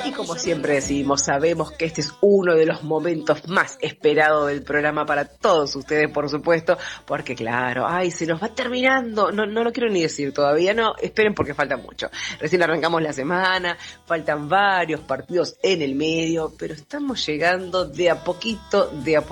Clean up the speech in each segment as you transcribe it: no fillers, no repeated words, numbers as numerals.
Y como siempre decimos, sabemos que este es uno de los momentos más esperados del programa para todos ustedes, por supuesto, porque claro, se nos va terminando, no lo quiero ni decir todavía, no, esperen porque falta mucho. Recién arrancamos la semana, faltan varios partidos en el medio, pero estamos llegando de a poquito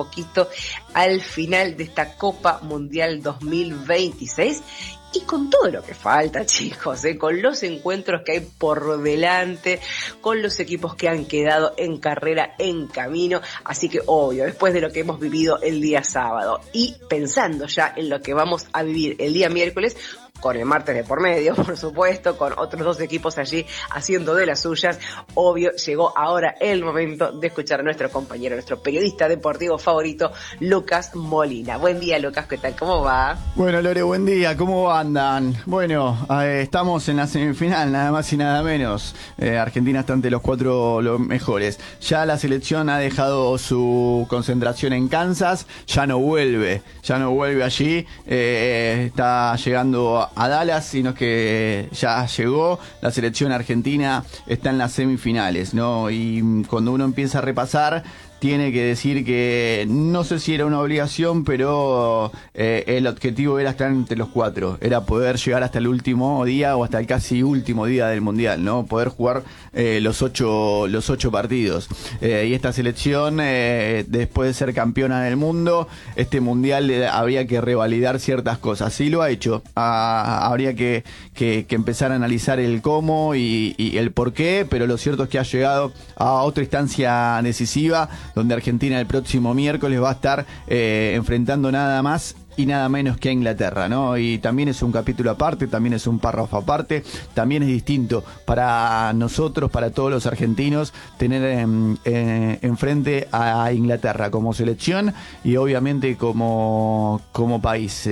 al final de esta Copa Mundial 2026. Y con todo lo que falta, chicos, con los encuentros que hay por delante, con los equipos que han quedado en carrera, en camino, así que obvio, después de lo que hemos vivido el día sábado y pensando ya en lo que vamos a vivir el día miércoles, con el martes de por medio, por supuesto, con otros dos equipos allí haciendo de las suyas, obvio, llegó ahora el momento de escuchar a nuestro compañero, nuestro periodista deportivo favorito, Lucas Molina. Buen día, Lucas, ¿qué tal? ¿Cómo va? Bueno, Lore, buen día, ¿cómo andan? Bueno, estamos en la semifinal, nada más y nada menos. Argentina está ante los 4 los mejores. Ya la selección ha dejado su concentración en Kansas, ya no vuelve allí, está llegando a Dallas, sino que ya llegó. La selección argentina está en las semifinales, ¿no? Y cuando uno empieza a repasar, tiene que decir que no sé si era una obligación, pero el objetivo era estar entre los 4, era poder llegar hasta el último día o hasta el casi último día del Mundial, ¿no? Poder jugar los 8 partidos. Y esta selección, después de ser campeona del mundo, este Mundial habría que revalidar ciertas cosas. Sí lo ha hecho. Habría que empezar a analizar el cómo y el por qué, pero lo cierto es que ha llegado a otra instancia decisiva, donde Argentina el próximo miércoles va a estar enfrentando nada más y nada menos que a Inglaterra, ¿no? Y también es un capítulo aparte, también es un párrafo aparte, también es distinto para nosotros, para todos los argentinos, tener enfrente a Inglaterra como selección y obviamente como país.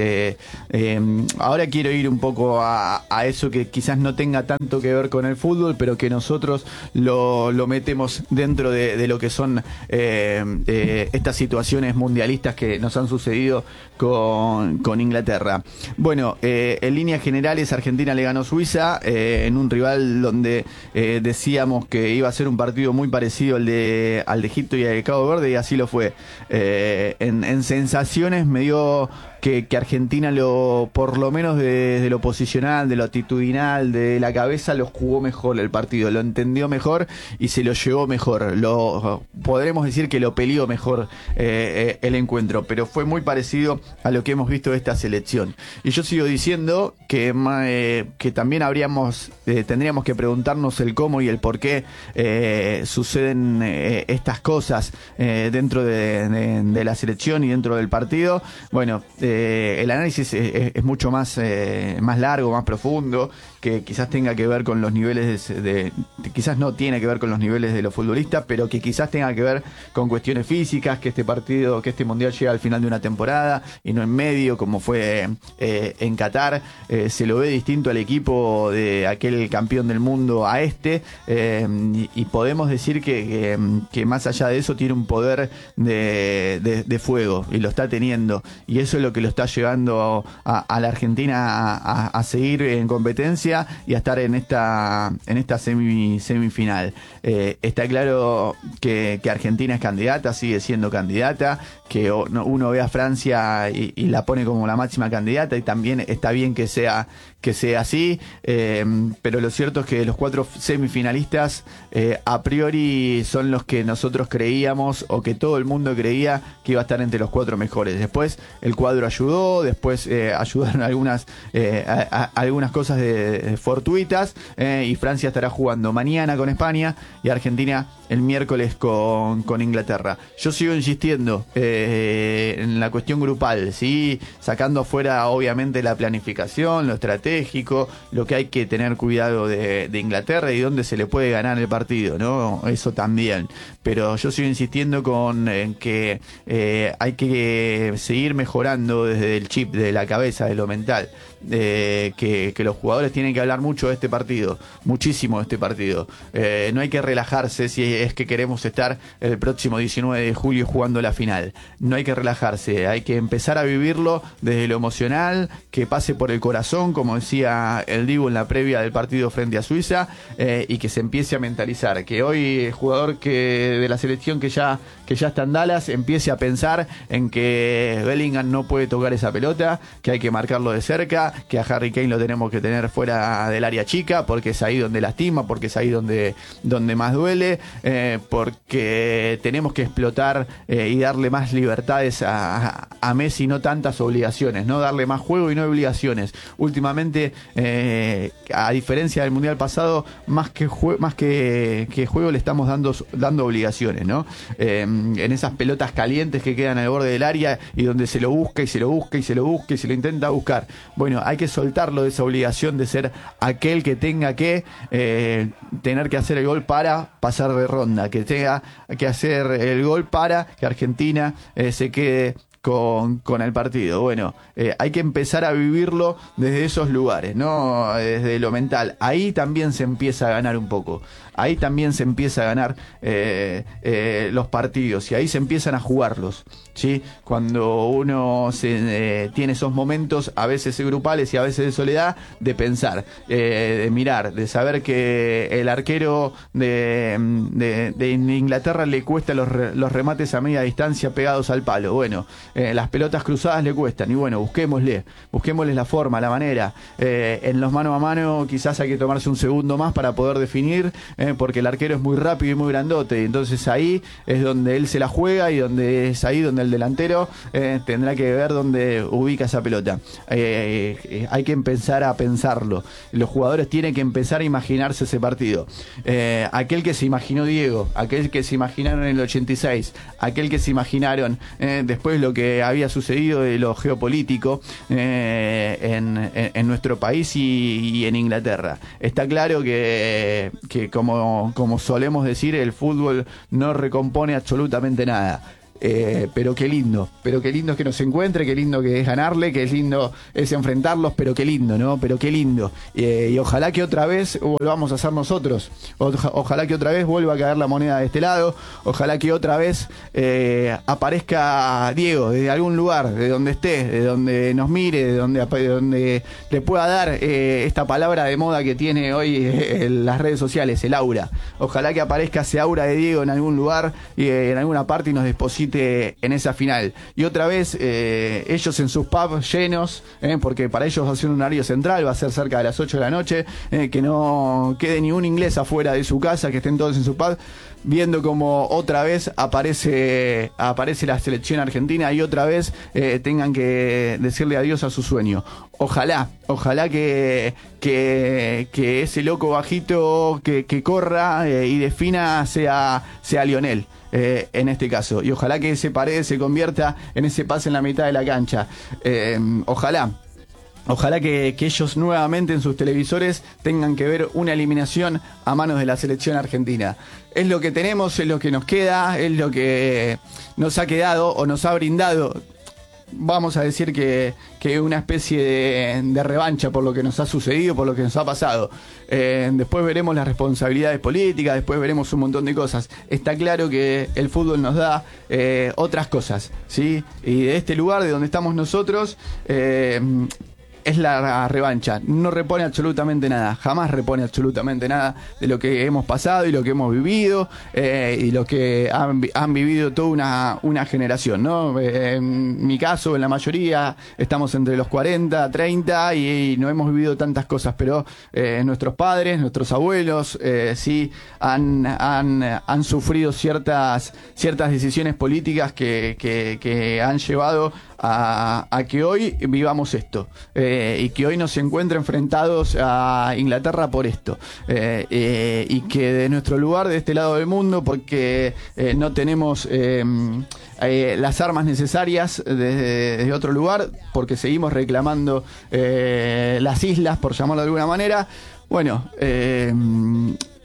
Ahora quiero ir un poco a eso que quizás no tenga tanto que ver con el fútbol, pero que nosotros lo metemos dentro de lo que son estas situaciones mundialistas que nos han sucedido con Inglaterra. Bueno, en líneas generales Argentina le ganó a Suiza en un rival donde decíamos que iba a ser un partido muy parecido al de Egipto y al de Cabo Verde, y así lo fue. En sensaciones me dio que Argentina por lo menos de lo posicional, de lo actitudinal, de la cabeza, lo jugó mejor el partido, lo entendió mejor y se lo llevó mejor. Podremos decir que lo peleó mejor el encuentro, pero fue muy parecido a lo que hemos visto de esta selección. Y yo sigo diciendo que también tendríamos que preguntarnos el cómo y el por qué suceden estas cosas dentro de la selección y dentro del partido. Bueno, el análisis es mucho más largo, más profundo, que quizás tenga que ver con los niveles quizás no tiene que ver con los niveles de los futbolistas, pero que quizás tenga que ver con cuestiones físicas, que este mundial llega al final de una temporada y no en medio, como fue en Qatar. Se lo ve distinto al equipo de aquel campeón del mundo a y podemos decir que más allá de eso tiene un poder de fuego, y lo está teniendo, y eso es lo que lo está llevando a la Argentina a seguir en competencia y a estar en esta semifinal. Está claro que Argentina es candidata, sigue siendo candidata, que uno ve a Francia y la pone como la máxima candidata, y también está bien que sea así, pero lo cierto es que los 4 semifinalistas a priori son los que nosotros creíamos, o que todo el mundo creía que iba a estar entre los 4 mejores. Después el cuadro ayudó, después ayudaron algunas cosas fortuitas, y Francia estará jugando mañana con España y Argentina el miércoles con Inglaterra. Yo sigo insistiendo en la cuestión grupal, ¿sí? Sacando afuera obviamente la planificación, lo estratégico, lo que hay que tener cuidado de Inglaterra y dónde se le puede ganar el partido, ¿no? Eso también. Pero yo sigo insistiendo en que hay que seguir mejorando desde el chip, de la cabeza, de lo mental. que los jugadores tienen que hablar mucho de este partido, muchísimo de este partido. No hay que relajarse si es que queremos estar el próximo 19 de julio jugando la final. No hay que relajarse, hay que empezar a vivirlo desde lo emocional, que pase por el corazón, como decía el Dibu en la previa del partido frente a Suiza, y que se empiece a mentalizar. Que hoy el jugador de la selección que ya está en Dallas empiece a pensar en que Bellingham no puede tocar esa pelota, que hay que marcarlo de cerca, que a Harry Kane lo tenemos que tener fuera del área chica, porque es ahí donde lastima, porque es ahí donde más duele, porque tenemos que explotar y darle más libertades a Messi, no tantas obligaciones, no darle más juego y no obligaciones. Últimamente, a diferencia del Mundial pasado, más que juego le estamos dando obligaciones, ¿no? En esas pelotas calientes que quedan al borde del área y donde se lo busca y se lo busca y se lo busca y se lo intenta buscar. Bueno, hay que soltarlo de esa obligación de ser aquel que tenga que tener que hacer el gol para pasar de ronda, que tenga que hacer el gol para que Argentina se quede con el partido. Bueno, hay que empezar a vivirlo desde esos lugares, ¿no? Desde lo mental. Ahí también se empieza a ganar un poco. Ahí también se empieza a ganar los partidos y ahí se empiezan a jugarlos, ¿sí? Cuando uno tiene esos momentos, a veces grupales y a veces de soledad, de pensar, de mirar, de saber que el arquero de Inglaterra le cuesta los remates a media distancia pegados al palo. Bueno, las pelotas cruzadas le cuestan y bueno, busquémosle la forma, la manera. En los mano a mano quizás hay que tomarse un segundo más para poder definir, porque el arquero es muy rápido y muy grandote, y entonces ahí es donde él se la juega y es ahí donde el delantero tendrá que ver dónde ubica esa pelota. Hay que empezar a pensarlo. Los jugadores tienen que empezar a imaginarse ese partido. Aquel que se imaginó Diego, aquel que se imaginaron en el 86, aquel que se imaginaron después lo que había sucedido de lo geopolítico en nuestro país y en Inglaterra. Está claro que como solemos decir, el fútbol no recompone absolutamente nada. Pero qué lindo es que nos encuentre, qué lindo que es ganarle, qué lindo es enfrentarlos, pero qué lindo, ¿no? Pero qué lindo. Y ojalá que otra vez volvamos a ser nosotros, ojalá que otra vez vuelva a caer la moneda de este lado, ojalá que otra vez aparezca Diego desde algún lugar, de donde esté, de donde nos mire, de donde le pueda dar esta palabra de moda que tiene hoy en las redes sociales, el aura. Ojalá que aparezca ese aura de Diego en algún lugar y en alguna parte y nos deposite en esa final. Y otra vez ellos en sus pubs llenos, porque para ellos va a ser un horario central, va a ser cerca de las 8 de la noche, que no quede ni un inglés afuera de su casa, que estén todos en su pub, viendo como otra vez aparece la selección argentina y otra vez tengan que decirle adiós a su sueño. Ojalá que ese loco bajito que corra y defina sea Lionel. En este caso, y ojalá que ese Paredes se convierta en ese pase en la mitad de la cancha. Ojalá que ellos nuevamente en sus televisores tengan que ver una eliminación a manos de la selección argentina. Es lo que tenemos, es lo que nos queda, es lo que nos ha quedado o nos ha brindado. Vamos a decir que una especie de revancha por lo que nos ha sucedido, por lo que nos ha pasado. Después veremos las responsabilidades políticas, después veremos un montón de cosas. Está claro que el fútbol nos da otras cosas, ¿sí? Y de este lugar, de donde estamos nosotros, es la revancha. No repone absolutamente nada, jamás repone absolutamente nada de lo que hemos pasado y lo que hemos vivido y lo que han vivido toda una generación, ¿no? En mi caso, en la mayoría, estamos entre los 40, 30 y no hemos vivido tantas cosas, pero nuestros padres, nuestros abuelos, sí han sufrido ciertas decisiones políticas que han llevado a que hoy vivamos esto y que hoy nos encuentre enfrentados a Inglaterra por esto y que de nuestro lugar, de este lado del mundo, porque no tenemos las armas necesarias desde otro lugar, porque seguimos reclamando las islas, por llamarlo de alguna manera. Bueno,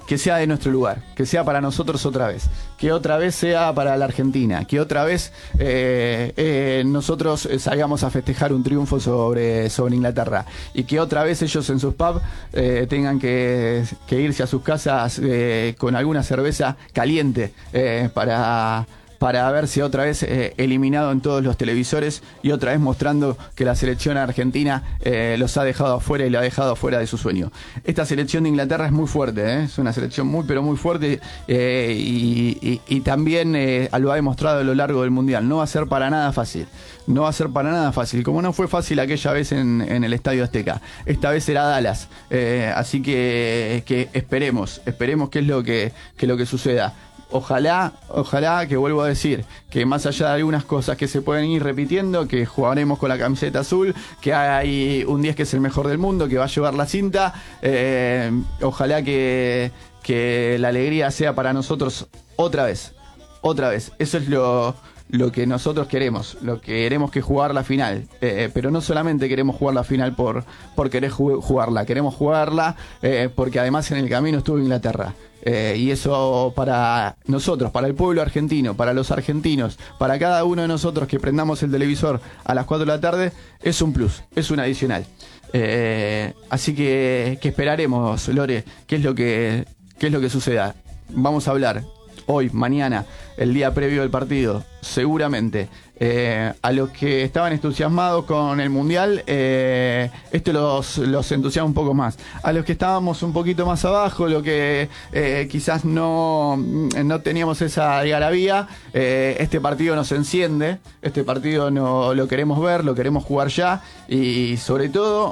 que sea de nuestro lugar, que sea para nosotros otra vez, que otra vez sea para la Argentina, que otra vez nosotros salgamos a festejar un triunfo sobre Inglaterra, y que otra vez ellos en sus pubs tengan que irse a sus casas con alguna cerveza caliente para verse otra vez eliminado en todos los televisores, y otra vez mostrando que la selección argentina los ha dejado afuera y lo ha dejado afuera de su sueño. Esta selección de Inglaterra es muy fuerte, es una selección muy pero muy fuerte, y también lo ha demostrado a lo largo del Mundial. No va a ser para nada fácil. No va a ser para nada fácil, como no fue fácil aquella vez en el Estadio Azteca. Esta vez será Dallas, así que esperemos qué es lo que suceda. Ojalá, que vuelvo a decir, que más allá de algunas cosas que se pueden ir repitiendo, que jugaremos con la camiseta azul, que hay un 10 que es el mejor del mundo, que va a llevar la cinta, ojalá que la alegría sea para nosotros otra vez. Eso es lo que nosotros queremos. Lo que queremos, que jugar la final, pero no solamente queremos jugar la final por querer jugarla, queremos jugarla porque además en el camino estuvo Inglaterra. Y eso para nosotros, para el pueblo argentino, para los argentinos, para cada uno de nosotros que prendamos el televisor a las 4 de la tarde, es un plus, es un adicional. Así que esperaremos, Lore, qué es lo que suceda. Vamos a hablar hoy, mañana, el día previo del partido, seguramente. A los que estaban entusiasmados con el Mundial, esto los entusiasma un poco más. A los que estábamos un poquito más abajo, lo que quizás no teníamos esa algarabía, este partido nos enciende, este partido no lo queremos ver, lo queremos jugar ya, y sobre todo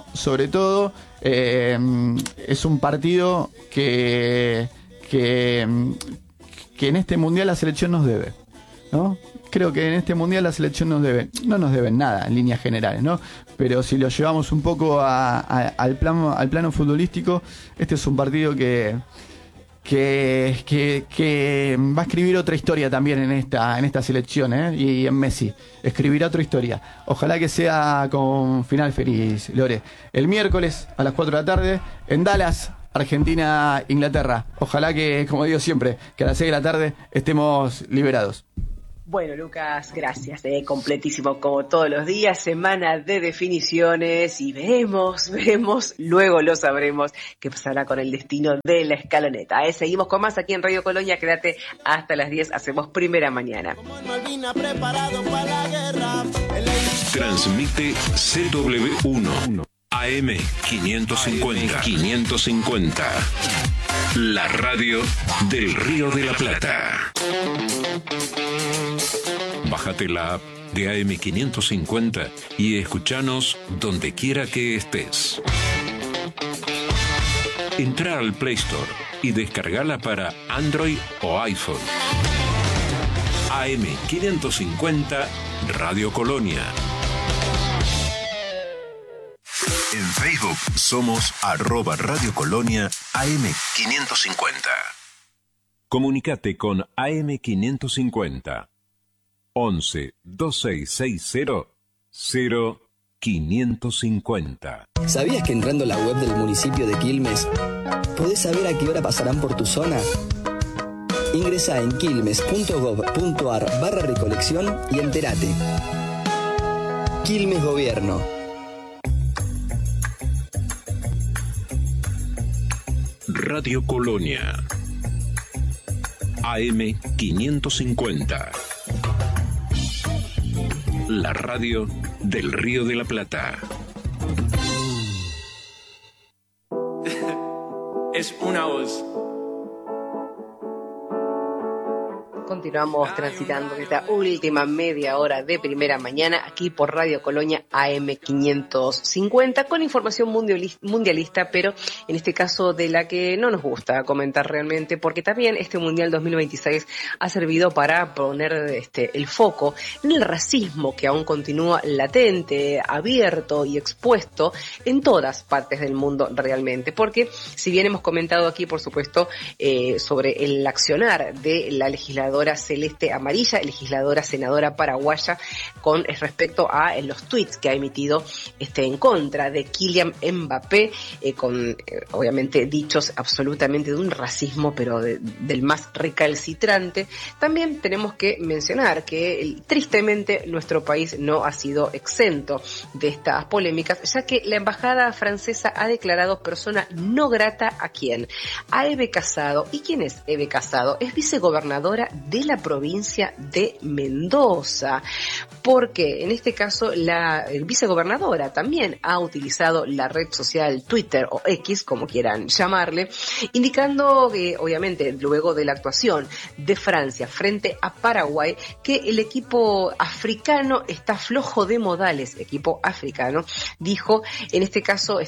es un partido que en este Mundial la selección nos debe, ¿no? Creo que en este Mundial la selección no nos deben nada en líneas generales, ¿no? Pero si lo llevamos un poco al plano futbolístico, este es un partido que va a escribir otra historia también en esta selección, y en Messi escribirá otra historia. Ojalá que sea con final feliz, Lore. El miércoles a las 4 de la tarde en Dallas, Argentina, Inglaterra. Ojalá que, como digo siempre, que a las 6 de la tarde estemos liberados. Bueno, Lucas, gracias, completísimo como todos los días, semana de definiciones, y veremos, luego lo sabremos qué pasará con el destino de la escaloneta. Seguimos con más aquí en Radio Colonia, quédate hasta las 10, hacemos primera mañana. Transmite CW1 AM 550, la radio del Río de la Plata. Bájate la app de AM550 y escuchanos donde quiera que estés. Entra al Play Store y descargala para Android o iPhone. AM550 Radio Colonia. En Facebook somos @Radio Colonia AM550. Comunicate con AM550 11 2660 0550. ¿Sabías que entrando a la web del municipio de Quilmes podés saber a qué hora pasarán por tu zona? Ingresá en quilmes.gov.ar/recolección y entérate. Quilmes Gobierno. Radio Colonia AM550, la radio del Río de la Plata. Es una voz. Continuamos transitando esta última media hora de primera mañana aquí por Radio Colonia AM550 con información mundialista, pero en este caso de la que no nos gusta comentar realmente, porque también este Mundial 2026 ha servido para poner el foco en el racismo que aún continúa latente, abierto y expuesto en todas partes del mundo realmente, porque si bien hemos comentado aquí, por supuesto, sobre el accionar de la legisladora legisladora Celeste Amarilla, legisladora senadora paraguaya, con respecto a los tweets que ha emitido en contra de Kylian Mbappé, con obviamente dichos absolutamente de un racismo, pero del más recalcitrante. También tenemos que mencionar que tristemente nuestro país no ha sido exento de estas polémicas, ya que la embajada francesa ha declarado persona no grata ¿a quién? A Eve Casado. ¿Y quién es Eve Casado? Es vicegobernadora de la provincia de Mendoza, porque en este caso la vicegobernadora también ha utilizado la red social Twitter o X, como quieran llamarle, indicando que obviamente luego de la actuación de Francia frente a Paraguay, que el equipo africano está flojo de modales. Equipo africano, dijo en este caso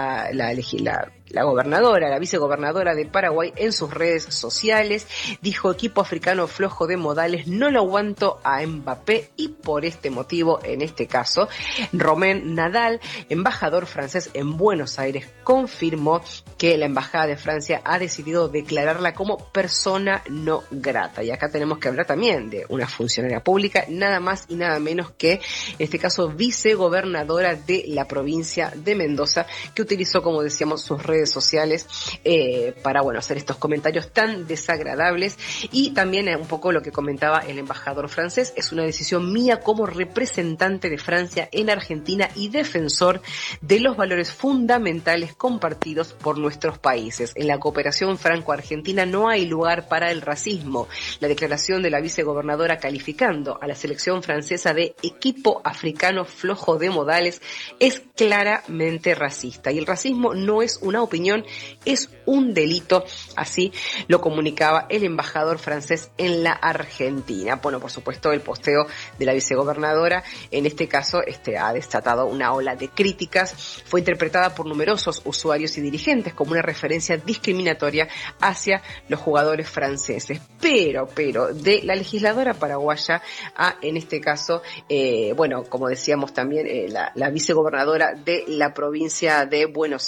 la gobernadora, la vicegobernadora de Paraguay, en sus redes sociales, dijo: equipo africano flojo de modales, no lo aguanto a Mbappé. Y por este motivo, en este caso, Romain Nadal, embajador francés en Buenos Aires, confirmó que la embajada de Francia ha decidido declararla como persona no grata. Y acá tenemos que hablar también de una funcionaria pública, nada más y nada menos que, en este caso, vicegobernadora de la provincia de Mendoza, que utilizó, como decíamos, sus redes sociales para hacer estos comentarios tan desagradables. Y también un poco lo que comentaba el embajador francés: es una decisión mía como representante de Francia en Argentina y defensor de los valores fundamentales compartidos por nuestros países. En la cooperación franco-argentina no hay lugar para el racismo. La declaración de la vicegobernadora calificando a la selección francesa de equipo africano flojo de modales es claramente racista, y el racismo no es una opinión, es un delito. Así lo comunicaba el embajador francés en la Argentina. Bueno, por supuesto, el posteo de la vicegobernadora en este caso ha desatado una ola de críticas. Fue interpretada por numerosos usuarios y dirigentes como una referencia discriminatoria hacia los jugadores franceses. Pero de la legisladora paraguaya a, en este caso, como decíamos también, la vicegobernadora de la provincia de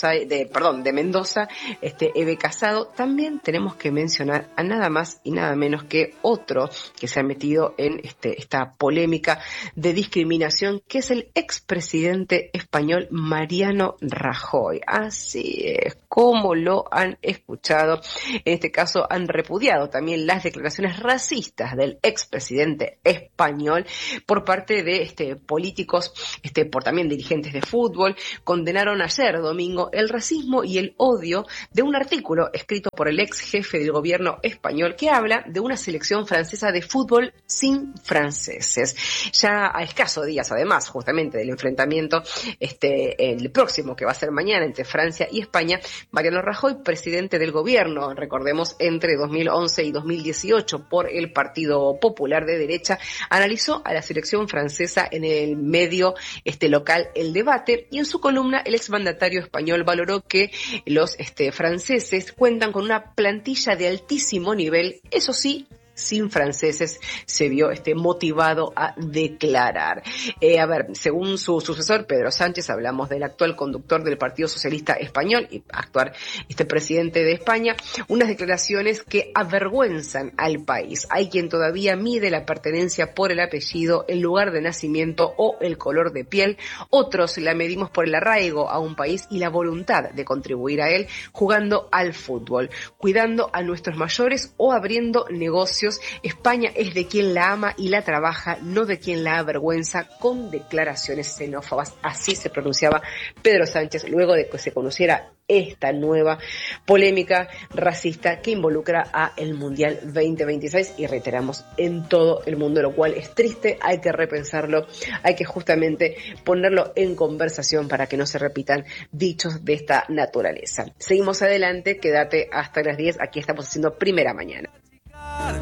de Mendoza, Eve Casado, también tenemos que mencionar a nada más y nada menos que otro que se ha metido en esta polémica de discriminación, que es el expresidente español Mariano Rajoy. Así es, como lo han escuchado. En este caso han repudiado también las declaraciones racistas del expresidente español por parte de políticos, por también dirigentes de fútbol. Condenaron ayer domingo el racismo y el odio de un artículo escrito por el ex jefe del gobierno español, que habla de una selección francesa de fútbol sin franceses. Ya a escasos días, además, justamente del enfrentamiento el próximo, que va a ser mañana, entre Francia y España, Mariano Rajoy, presidente del gobierno, recordemos, entre 2011 y 2018 por el Partido Popular de derecha, analizó a la selección francesa en el medio local El Debate, y en su columna el exmandatario español valoró que los franceses cuentan con una plantilla de altísimo nivel, eso sí, sin franceses. Se vio motivado a declarar. Según su sucesor, Pedro Sánchez, hablamos del actual conductor del Partido Socialista Español y actual presidente de España, unas declaraciones que avergüenzan al país. Hay quien todavía mide la pertenencia por el apellido, el lugar de nacimiento o el color de piel. Otros la medimos por el arraigo a un país y la voluntad de contribuir a él, jugando al fútbol, cuidando a nuestros mayores o abriendo negocios. España es de quien la ama y la trabaja, no de quien la avergüenza con declaraciones xenófobas. Así se pronunciaba Pedro Sánchez luego de que se conociera esta nueva polémica racista que involucra a el Mundial 2026, y reiteramos, en todo el mundo, lo cual es triste. Hay que repensarlo, hay que justamente ponerlo en conversación para que no se repitan dichos de esta naturaleza. Seguimos adelante, quédate hasta las 10, aquí estamos haciendo Primera Mañana.